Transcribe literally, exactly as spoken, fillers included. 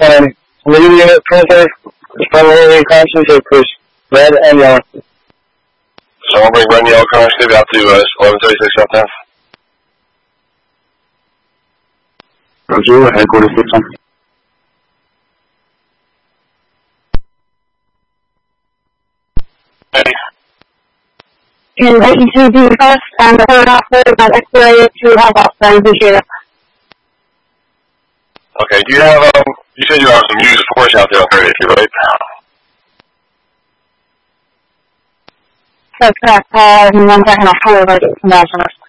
time. Leading unit filter, primarily constantly push red and yellow. So I'll bring red and yellow constantly out to uh, eleven thirty-six South tenth. Roger, headquarters system. Ready. And I can see the first and the third officer got escalated to help out, so I appreciate it. Okay, do you have, um, you said you have some use force out there on thirty, right? That's correct. Uh, in one second, I'll pull over to the nationalist.